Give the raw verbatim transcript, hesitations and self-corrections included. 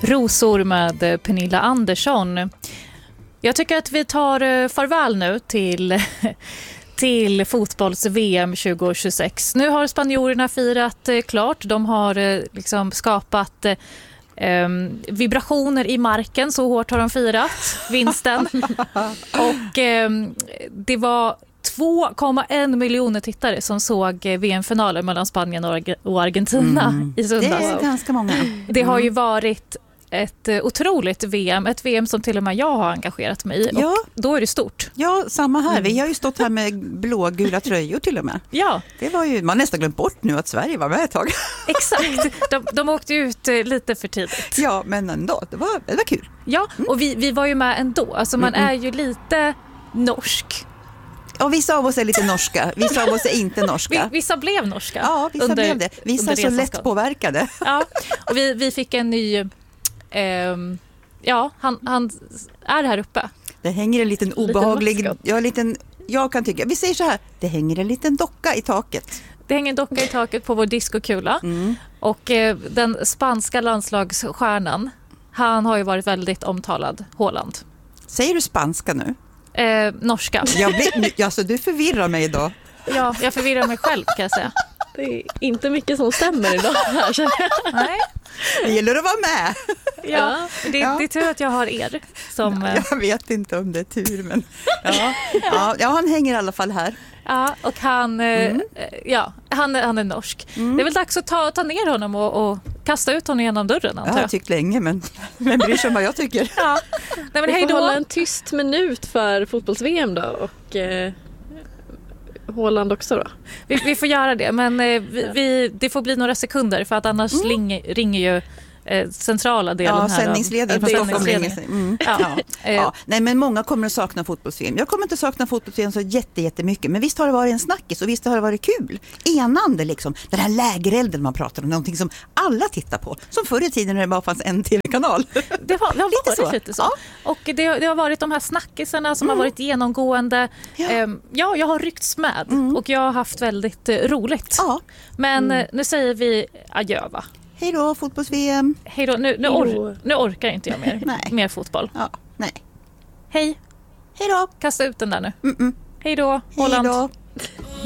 Rosor med Pernilla Andersson. Jag tycker att vi tar farväl nu till, till fotbolls-V M tjugo tjugosex. Nu har spanjorerna firat klart. De har liksom skapat eh, vibrationer i marken. Så hårt har de firat vinsten. Och eh, det var två komma en miljoner tittare som såg V M-finalen mellan Spanien och Argentina mm. i söndags. Det är ganska många. Mm. Det har ju varit ett otroligt V M, ett V M som till och med jag har engagerat mig i. Ja. Och då är det stort. Ja, samma här. Vi har ju stått här med blågula tröjor till och med. Ja. Det var ju, man har nästan glömt bort nu att Sverige var med ett tag. Exakt. De, de åkte ut lite för tidigt. Ja, men ändå. Det var, det var kul. Ja, och vi, vi var ju med ändå. Alltså man mm. är ju lite norsk. Och vissa av oss är lite norska, vissa av oss är inte norska. Vissa blev norska. Ja, vissa under, blev det. Vissa så lätt påverkade. Ja, och vi, vi fick en ny... Eh, ja, han, han är här uppe. Det hänger en liten obehaglig... Ja, en liten, jag kan tycka, vi säger så här, det hänger en liten docka i taket. Det hänger en docka i taket på vår diskokula. Mm. Och eh, den spanska landslagsstjärnan, han har ju varit väldigt omtalad, Haaland. Säger du spanska nu? Eh, norska. Jag blir, alltså, du förvirrar mig idag. Ja, jag förvirrar mig själv kan jag säga. Det är inte mycket som stämmer idag här, känner jag. Nej. Det gäller att vara med. Ja, det, ja. det är tur att jag har er. Som, ja, jag vet inte om det är tur, men ja, ja, ja, han hänger i alla fall här. Ja, och han, mm. ja, han, han är norsk. Mm. Det är väl dags att ta, ta ner honom och, och kasta ut honom genom dörren, antar jag. Jag har tyckt länge, men vem bryr sig om vad jag tycker? Ja. Nej, men hej då. Vi får hålla en tyst minut för fotbolls-V M då, och... Eh... Haaland också då. Vi, vi får göra det, men eh, vi, vi, det får bli några sekunder för att annars mm. ling, ringer ju eh, centrala delen ja, här. Sändningsledaren från Stockholm ringer sig. Mm. Ja. Ja. Ja. Nej, men många kommer att sakna fotbolls-V M. Jag kommer inte att sakna fotbolls-V M så jätte, jättemycket, men visst har det varit en snackis och visst har det varit kul. Enande liksom, den här lägerelden man pratar om, någonting som alla tittar på. Som förr i tiden när det bara fanns en tv-kanal. Det har, det har lite varit så. lite så. Ja. Och det, det har varit de här snackisarna som mm. har varit genomgående. Ja, ehm, ja jag har ryckts med mm. och jag har haft väldigt eh, roligt. Ja. Men mm. nu säger vi adjö, va? Hej då, fotbolls-V M. Hej då, nu, nu, or- nu orkar inte jag mer, nej. mer fotboll. Ja, nej. Hej. Hej då. Kasta ut den där nu. Mm-mm. Hej då, Haaland. Hej då.